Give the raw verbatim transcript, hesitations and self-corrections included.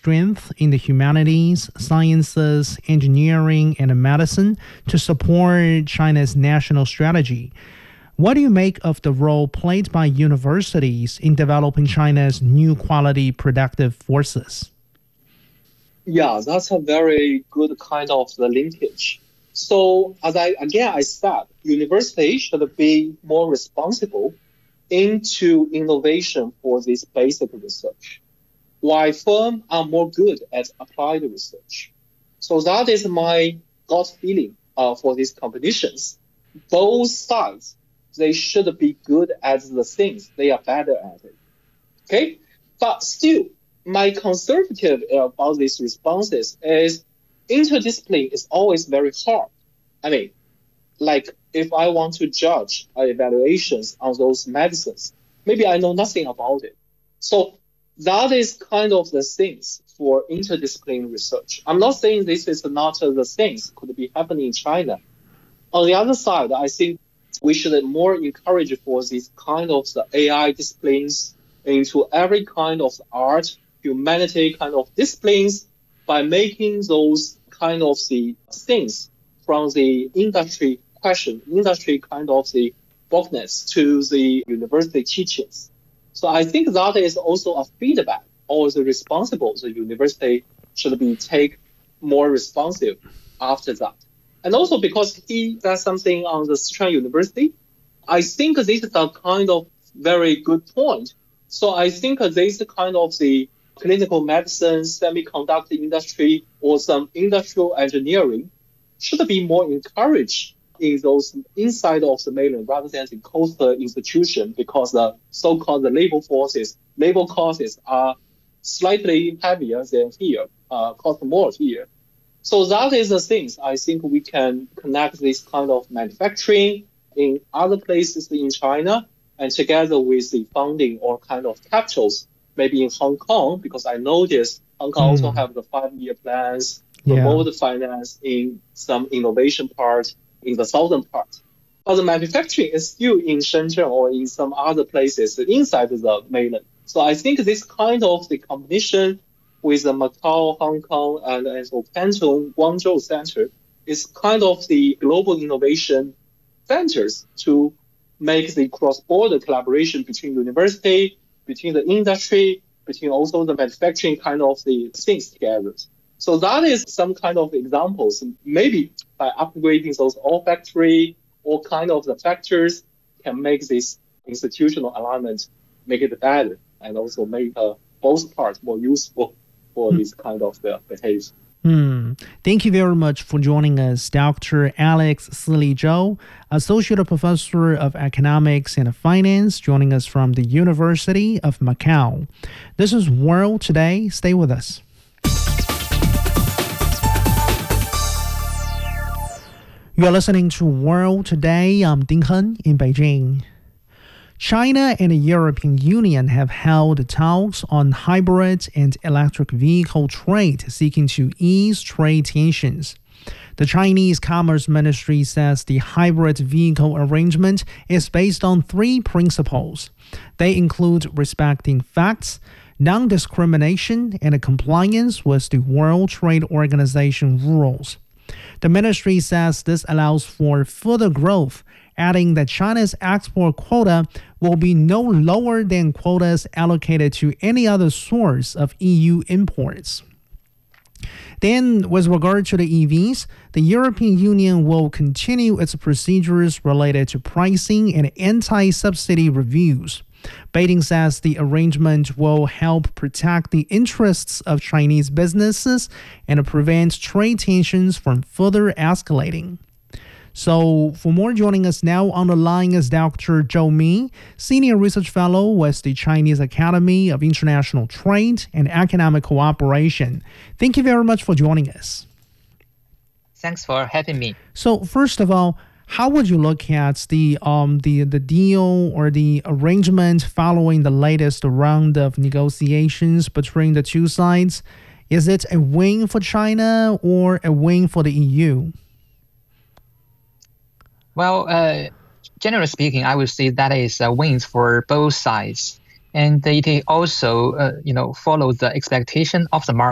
strength in the humanities, sciences, engineering, and medicine to support China's national strategy. What do you make of the role played by universities in developing China's new quality productive forces? Yeah, that's a very good kind of the linkage. So as I again I said, university should be more responsible into innovation for this basic research, while firms are more good at applied research. So that is my gut feeling uh, for these competitions. Both sides, they should be good at the things they are better at it. Okay, but still, my conservative about these responses is interdiscipline is always very hard. I mean, like if I want to judge evaluations on those medicines, maybe I know nothing about it. So that is kind of the things for interdisciplinary research. I'm not saying this is not the things could be happening in China. On the other side, I think we should more encourage for these kind of the A I disciplines into every kind of art, humanity kind of disciplines by making those kind of the things from the industry question, industry kind of the bookness to the university teachings. So I think that is also a feedback or the responsible, the university should be take more responsive after that. And also because he does something on the Sichuan University, I think this is a kind of very good point. So I think this kind of the clinical medicine, semiconductor industry, or some industrial engineering should be more encouraged in those inside of the mainland rather than the coastal institution, because the so-called the labor forces, labor costs are slightly heavier than here, uh, cost more here. So that is the things I think we can connect this kind of manufacturing in other places in China and together with the funding or kind of capitals, maybe in Hong Kong, because I noticed Hong Kong mm. also have the five-year plans, promote yeah. finance in some innovation part in the southern part. But the manufacturing is still in Shenzhen or in some other places inside the mainland. So I think this kind of the combination with the Macau, Hong Kong, and also Canton, Guangzhou Center is kind of the global innovation centers to make the cross-border collaboration between university, between the industry, between also the manufacturing kind of the things together. So that is some kind of examples. Maybe by upgrading those all factory, all kind of the factors can make this institutional alignment, make it better, and also make uh, both parts more useful for mm. this kind of the behavior. Mm. Thank you very much for joining us, Doctor Alex Sili Zhou, Associate Professor of Economics and Finance, joining us from the University of Macau. This is World Today. Stay with us. You are listening to World Today. I'm Ding Hen in Beijing. China and the European Union have held talks on hybrid and electric vehicle trade, seeking to ease trade tensions. The Chinese Commerce Ministry says the hybrid vehicle arrangement is based on three principles. They include respecting facts, non-discrimination, and compliance with the World Trade Organization rules. The ministry says this allows for further growth, adding that China's export quota will be no lower than quotas allocated to any other source of E U imports. Then, with regard to the E Vs, the European Union will continue its procedures related to pricing and anti-subsidy reviews. Beijing says the arrangement will help protect the interests of Chinese businesses and prevent trade tensions from further escalating. So, for more, joining us now on the line is Doctor Zhou Mi, Senior Research Fellow with the Chinese Academy of International Trade and Economic Cooperation. Thank you very much for joining us. Thanks for having me. So, first of all, how would you look at the um the, the deal or the arrangement following the latest round of negotiations between the two sides? Is it a win for China or a win for the E U? Well, uh, generally speaking, I would say that is a win for both sides. And it also, uh, you know, follows the expectation of the market.